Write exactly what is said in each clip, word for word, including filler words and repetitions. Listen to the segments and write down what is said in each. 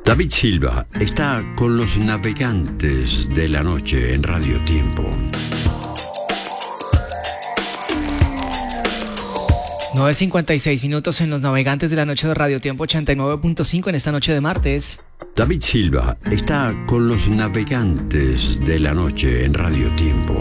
David Silva está con los navegantes de la noche en Radio Tiempo. nueve cincuenta y seis minutos en los navegantes de la noche de Radio Tiempo ochenta y nueve punto cinco en esta noche de martes. David Silva está con los navegantes de la noche en Radio Tiempo.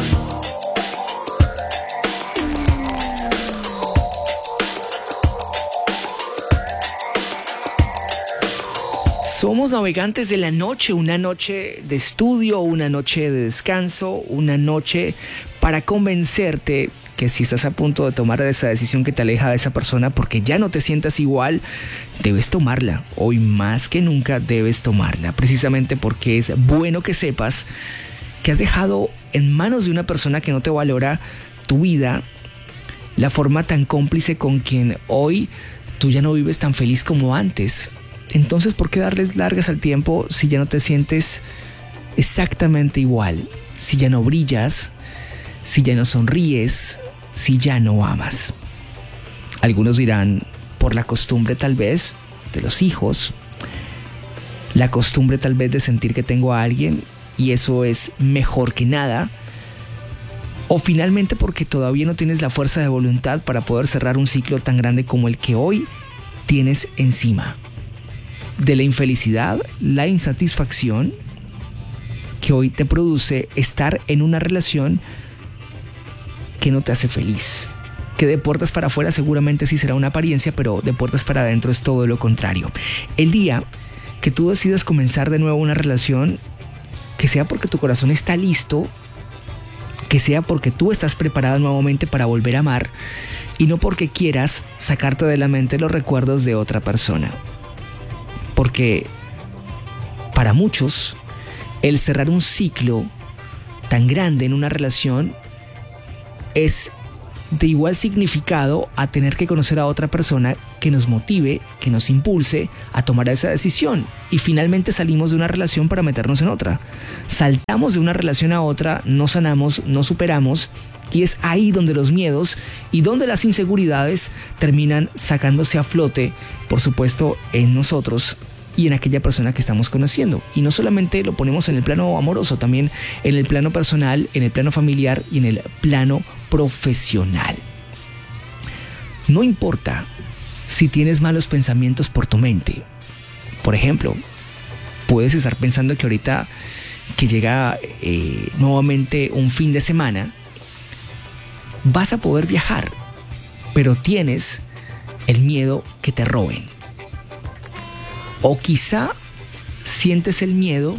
Somos navegantes de la noche, una noche de estudio, una noche de descanso, una noche para convencerte que si estás a punto de tomar esa decisión que te aleja de esa persona porque ya no te sientas igual, debes tomarla. Hoy más que nunca debes tomarla, precisamente porque es bueno que sepas que has dejado en manos de una persona que no te valora tu vida, la forma tan cómplice con quien hoy tú ya no vives tan feliz como antes. Entonces, ¿por qué darles largas al tiempo si ya no te sientes exactamente igual? Si ya no brillas, si ya no sonríes, si ya no amas. Algunos dirán, por la costumbre tal vez de los hijos, la costumbre tal vez de sentir que tengo a alguien y eso es mejor que nada, o finalmente porque todavía no tienes la fuerza de voluntad para poder cerrar un ciclo tan grande como el que hoy tienes encima. De la infelicidad, la insatisfacción que hoy te produce estar en una relación que no te hace feliz. Que de puertas para afuera seguramente sí será una apariencia, pero de puertas para adentro es todo lo contrario. El día que tú decidas comenzar de nuevo una relación, que sea porque tu corazón está listo, que sea porque tú estás preparado nuevamente para volver a amar y no porque quieras sacarte de la mente los recuerdos de otra persona. Porque para muchos, el cerrar un ciclo tan grande en una relación es de igual significado a tener que conocer a otra persona que nos motive, que nos impulse a tomar esa decisión. Y finalmente salimos de una relación para meternos en otra. Saltamos de una relación a otra, no sanamos, no superamos. Y es ahí donde los miedos y donde las inseguridades terminan sacándose a flote, por supuesto, en nosotros y en aquella persona que estamos conociendo. Y no solamente lo ponemos en el plano amoroso, también en el plano personal, en el plano familiar y en el plano profesional. No importa si tienes malos pensamientos por tu mente. Por ejemplo, puedes estar pensando que ahorita que llega eh, nuevamente un fin de semana, vas a poder viajar, pero tienes el miedo que te roben. O quizá sientes el miedo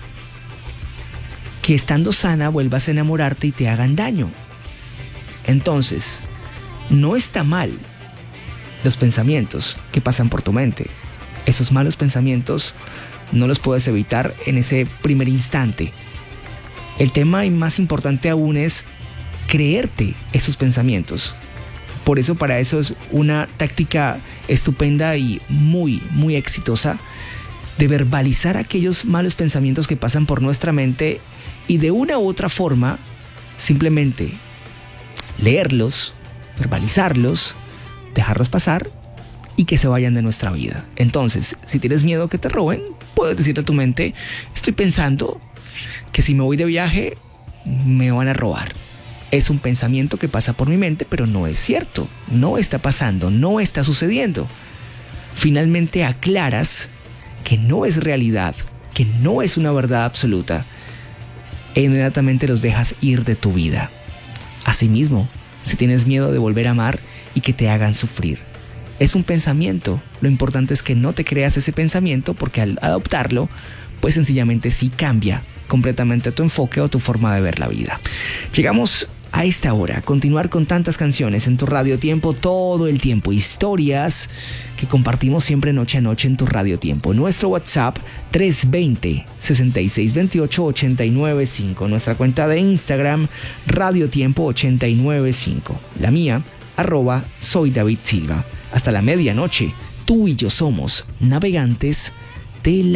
que estando sana vuelvas a enamorarte y te hagan daño. Entonces, no está mal los pensamientos que pasan por tu mente. Esos malos pensamientos no los puedes evitar en ese primer instante. El tema y más importante aún es creerte esos pensamientos. Por eso, para eso es una táctica estupenda y muy, muy exitosa de verbalizar aquellos malos pensamientos que pasan por nuestra mente y de una u otra forma simplemente leerlos, verbalizarlos, dejarlos pasar y que se vayan de nuestra vida. Entonces, si tienes miedo que te roben, puedes decirle a tu mente, estoy pensando que si me voy de viaje me van a robar. Es un pensamiento que pasa por mi mente, pero no es cierto, no está pasando, no está sucediendo. Finalmente aclaras que no es realidad, que no es una verdad absoluta, e inmediatamente los dejas ir de tu vida. Asimismo, si tienes miedo de volver a amar y que te hagan sufrir, es un pensamiento. Lo importante es que no te creas ese pensamiento, porque al adoptarlo, pues sencillamente sí cambia completamente tu enfoque o tu forma de ver la vida. Llegamos a esta hora, continuar con tantas canciones en tu Radio Tiempo todo el tiempo, historias que compartimos siempre noche a noche en tu Radio Tiempo. Nuestro WhatsApp tres dos cero, seis seis dos ocho, ocho nueve cinco, nuestra cuenta de Instagram Radio Tiempo ochenta y nueve cinco, la mía arroba soy David Silva. Hasta la medianoche, tú y yo somos navegantes de la